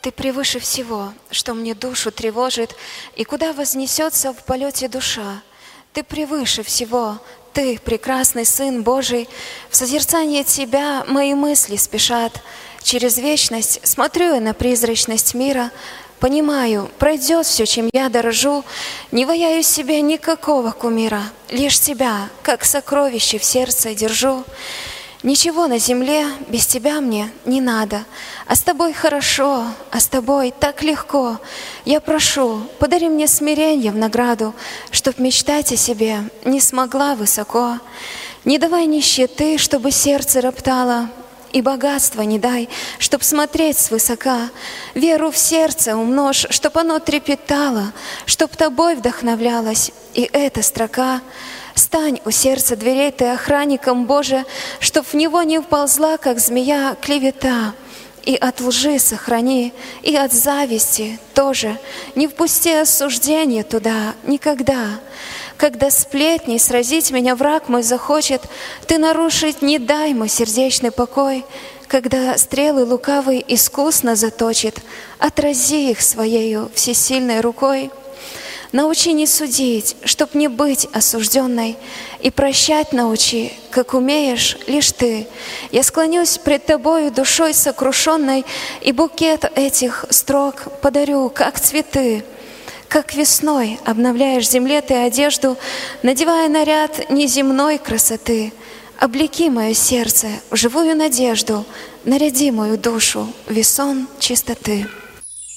Ты превыше всего, что мне душу тревожит, и куда вознесется в полете душа. Ты превыше всего, Ты, прекрасный Сын Божий, в созерцание Тебя мои мысли спешат. Через вечность смотрю я на призрачность мира, понимаю, пройдет все, чем я дорожу, не ваяю себе никакого кумира, лишь Тебя, как сокровище в сердце держу. Ничего на земле без Тебя мне не надо, а с Тобой хорошо, а с Тобой так легко. Я прошу, подари мне смиренье в награду, чтоб мечтать о себе не смогла высоко. Не давай нищеты, чтобы сердце роптало, и богатства не дай, чтоб смотреть свысока. Веру в сердце умножь, чтоб оно трепетало, чтоб Тобой вдохновлялась и эта строка. Стань у сердца дверей Ты охранником, Боже, чтоб в него не вползла, как змея, клевета. И от лжи сохрани, и от зависти тоже. Не впусти осуждение туда никогда. Когда сплетней сразить меня враг мой захочет, Ты нарушить не дай мой сердечный покой. Когда стрелы лукавый искусно заточит, отрази их Своею всесильной рукой. Научи не судить, чтоб не быть осужденной, и прощать научи, как умеешь лишь Ты. Я склонюсь пред Тобою душой сокрушенной, и букет этих строк подарю, как цветы. Как весной обновляешь земле Ты одежду, надевая наряд неземной красоты. Облеки мое сердце в живую надежду, наряди мою душу в весон чистоты.